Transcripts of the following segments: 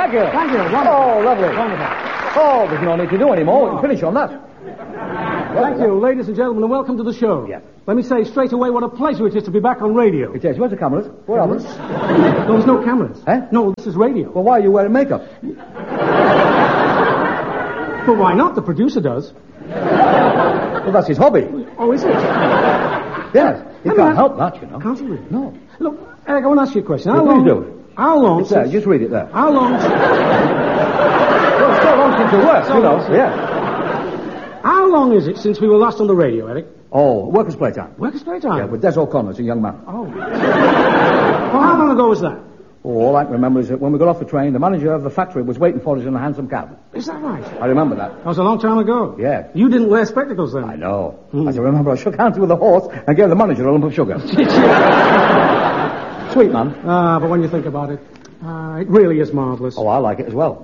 Thank you. Thank you. Wonderful. Oh, lovely. Wonderful. Oh, there's no need to do any more. We can finish on that. Thank you, ladies and gentlemen, and welcome to the show. Yeah. Let me say straight away what a pleasure it is to be back on radio. It is. Where's the cameras? Where are they? No, there's no cameras. Eh? No, this is radio. Well, why are you wearing makeup? Well, why not? The producer does. Well, that's his hobby. Oh, is it? Yes. He can't help that, you know. Can't he really? No. Look, Eric, I want to ask you a question. Yeah, please do. How long It's there. since... Just read it there. How long... Well, it's so long since you worked, you know. Yeah. How long is it since we were last on the radio, Eric? Oh, workers' playtime. Workers' playtime? Yeah, with Des O'Connor as a young man. Oh. Well, how long ago was that? Oh, all I can remember is that when we got off the train, the manager of the factory was waiting for us in a hansom cab. Is that right? I remember that. That was a long time ago. Yeah. You didn't wear spectacles then? I know. I still remember I shook hands with the horse and gave the manager a lump of sugar. Sweet man. Ah, but when you think about it, it really is marvellous. Oh, I like it as well.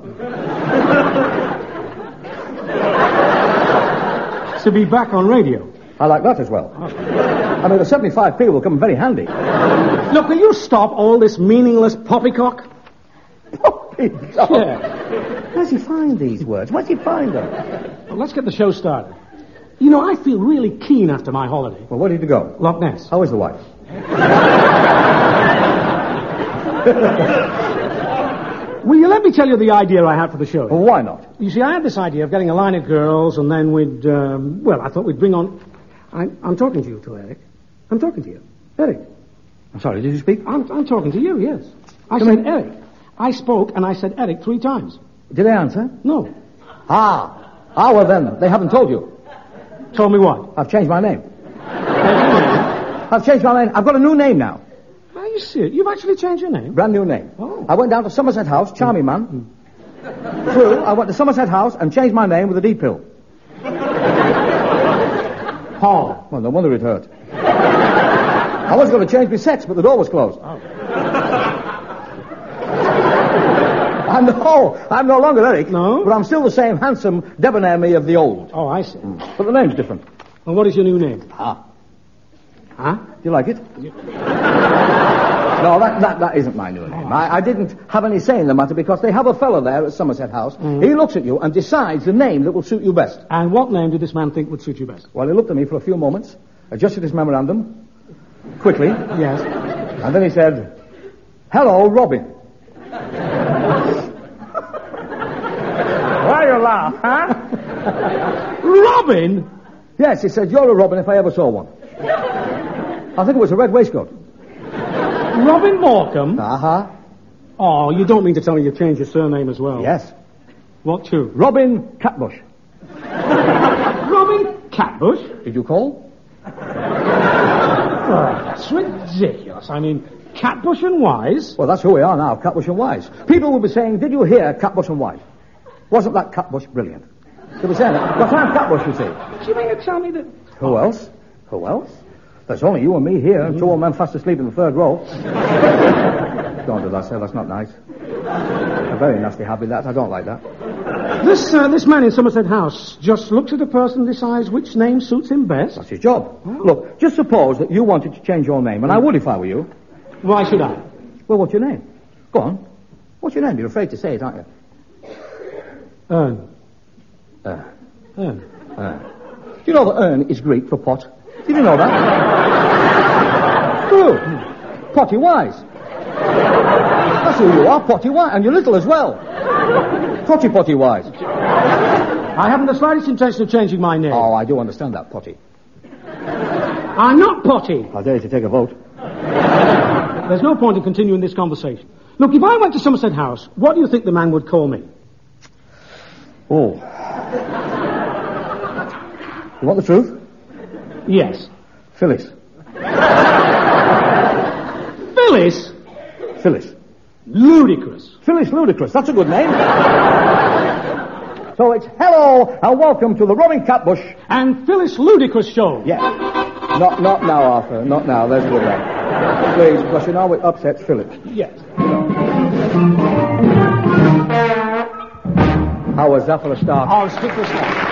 To be back on radio. I like that as well. I mean, the 75p will come very handy. Look, will you stop all this meaningless poppycock? Poppycock? Yeah. Where's he find these words? Where's he find them? Well, let's get the show started. You know, I feel really keen after my holiday. Well, where did you go? Loch Ness. How is the wife? Will you let me tell you the idea I had for the show? Well, why not? You see, I had this idea of getting a line of girls, and then we'd, I thought we'd bring on... I'm talking to you, too, Eric. I'm talking to you. Eric. I'm sorry, did you speak? I'm talking to you, yes. I said Eric. I spoke, and I said Eric 3 times. Did I answer? No. Well then, they haven't told you. Told me what? I've changed my name. I've changed my name. I've got a new name now. Are you serious? You've actually changed your name? Brand new name. Oh. I went down to Somerset House, charming man. True, I went to Somerset House and changed my name with a D pill. Paul. Well, no wonder it hurt. I was going to change my sex, but the door was closed. Oh. I'm no longer Eric. No? But I'm still the same handsome debonair me of the old. Oh, I see. But the name's different. And what is your new name? Huh? Huh? Do you like it? No, that isn't my new name. I didn't have any say in the matter because they have a fellow there at Somerset House. Mm-hmm. He looks at you and decides the name that will suit you best. And what name did this man think would suit you best? Well, he looked at me for a few moments, adjusted his memorandum, quickly. Yes. And then he said, "Hello, Robin." Why you laugh, huh? Robin? Yes, he said, "You're a Robin if I ever saw one." I think it was a red waistcoat. Robin Morecambe? Uh-huh. Oh, you don't mean to tell me you've changed your surname as well? Yes. What to? Robin Catbush. Robin Catbush? Did you call? That's ridiculous. I mean, Catbush and Wise? Well, that's who we are now, Catbush and Wise. People will be saying, "Did you hear Catbush and Wise? Wasn't that Catbush brilliant?" They'll be saying that. Because I'm Catbush, you see. Do you mean to tell me that... Who else? Who else? There's only you and me here, and 2 old men fast asleep in the 3rd row. Don't do that, sir. That's not nice. A very nasty habit, that. I don't like that. This man in Somerset House just looks at a person and decides which name suits him best? That's his job. Oh. Look, just suppose that you wanted to change your name, and I would if I were you. Why should I? Well, what's your name? Go on. What's your name? You're afraid to say it, aren't you? Ern. Do you know that Ern is Greek for pot? Did you know that? True. Potty Wise. That's who you are, Potty Wise. And you're little as well. Potty Wise. I haven't the slightest intention of changing my name. Oh, I do understand that, Potty. I'm not Potty. I dare you to take a vote. There's no point in continuing this conversation. Look, if I went to Somerset House, what do you think the man would call me? Oh. You want the truth? Yes. Phyllis. Phyllis? Phyllis. Ludicrous. Phyllis Ludicrous. That's a good name. So it's hello and welcome to the Robin Catbush and Phyllis Ludicrous show. Yes. Not now, Arthur. Not now. There's a good one. Please, because you know it upsets Phyllis. Yes. How was that for a start? Oh, stick for a start.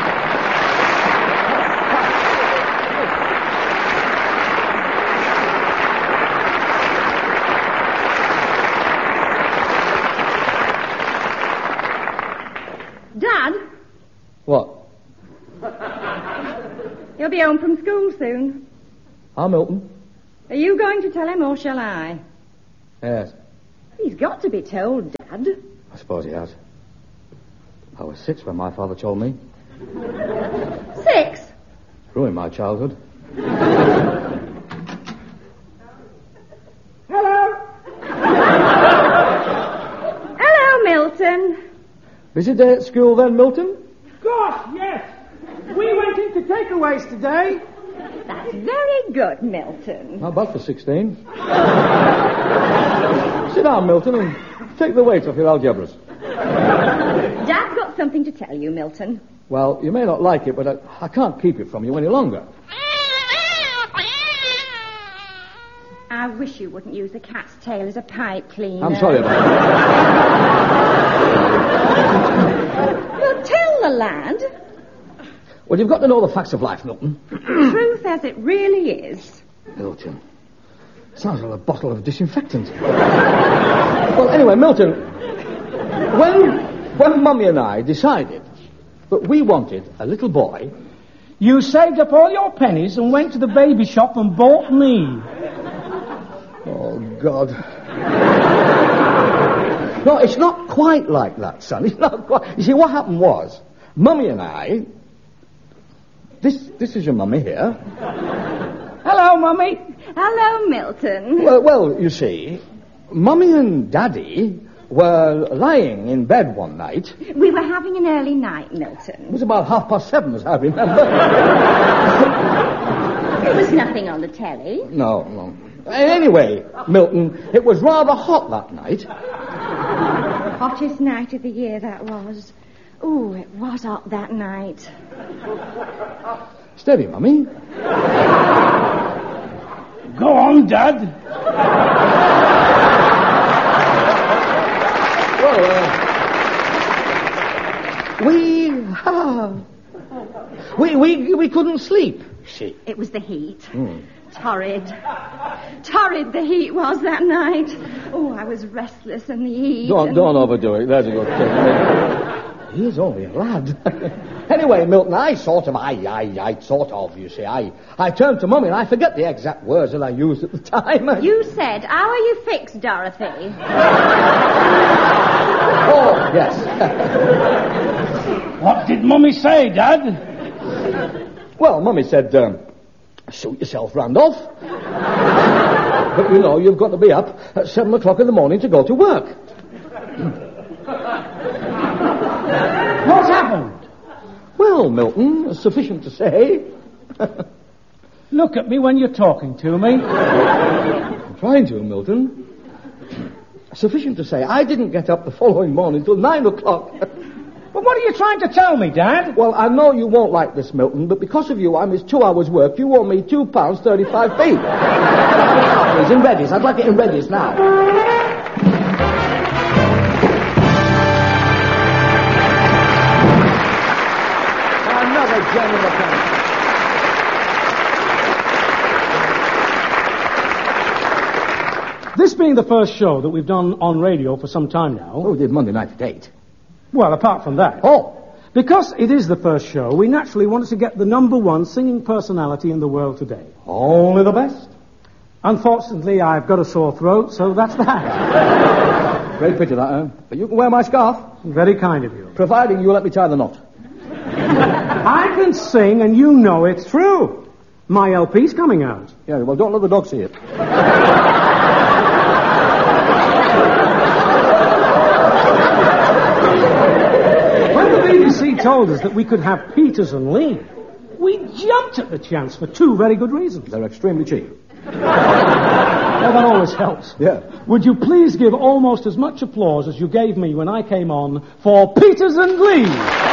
What? He'll be home from school soon. Hi, Milton. Are you going to tell him, or shall I? Yes. He's got to be told, Dad. I suppose he has. I was 6 when my father told me. 6? Ruined my childhood. Hello. Hello, Milton. Busy day at school then, Milton? Gosh, yes. We went into takeaways today. That's very good, Milton. Not bad for 16. Sit down, Milton, and take the weight off your algebras. Dad's got something to tell you, Milton. Well, you may not like it, but I can't keep it from you any longer. I wish you wouldn't use the cat's tail as a pipe cleaner. I'm sorry about that. Well, tell the lad. Well, you've got to know the facts of life, Milton. Truth as it really is. Milton. Sounds like a bottle of disinfectant. Well, anyway, Milton, when Mummy and I decided that we wanted a little boy... You saved up all your pennies and went to the baby shop and bought me. Oh, God. No, it's not quite like that, son. It's not quite... You see, what happened was, Mummy and I... This is your mummy here. Hello, Mummy. Hello, Milton. Well, you see, Mummy and Daddy were lying in bed one night. We were having an early night, Milton. It was about 7:30, as I remember. There was nothing on the telly. No. Anyway, Milton, it was rather hot that night. Hottest night of the year that was. Ooh, it was hot that night. Steady, Mummy. Go on, Dad. Well, we couldn't sleep. See. It was the heat. Torrid the heat was that night. Oh, I was restless in the heat. Don't overdo it. There's a good thing. He's only a lad. Anyway, Milton, I sort of, you see, I turned to Mummy and I forget the exact words that I used at the time. You said, "How are you fixed, Dorothy?" Oh, yes. What did Mummy say, Dad? Well, Mummy said, suit yourself, Randolph. But, you know, you've got to be up at 7 o'clock in the morning to go to work. What happened? Well, Milton, sufficient to say. Look at me when you're talking to me. I'm trying to, Milton. Sufficient to say, I didn't get up the following morning till 9 o'clock. But what are you trying to tell me, Dad? Well, I know you won't like this, Milton, but because of you, I missed 2 hours' work. You owe me £2.35. It's in Reddy's. I'd like it in Reddy's now. Another genuine account. This being the first show that we've done on radio for some time now... Oh, we did Monday night at 8. Well, apart from that... Oh. Because it is the first show, we naturally wanted to get the #1 singing personality in the world today. Only the best. Unfortunately, I've got a sore throat, so that's that. Great pity, that, huh? But you can wear my scarf. Very kind of you. Providing you let me tie the knot. I can sing, and you know it's true. My LP's coming out. Yeah, well, don't let the dog see it. BBC told us that we could have Peters and Lee. We jumped at the chance for 2 very good reasons. They're extremely cheap. Well, that always helps. Yeah. Would you please give almost as much applause as you gave me when I came on for Peters and Lee?